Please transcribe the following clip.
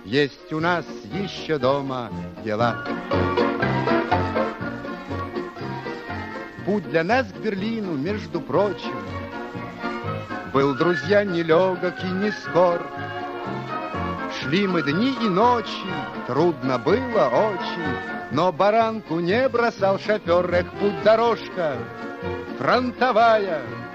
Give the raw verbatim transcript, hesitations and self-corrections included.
есть у нас еще дома дела. Путь для нас к Берлину, между прочим, был, друзья, нелегок и не скор. Шли мы дни и ночи, трудно было очень, но баранку не бросал шофер. Эх, путь дорожка фронтовая,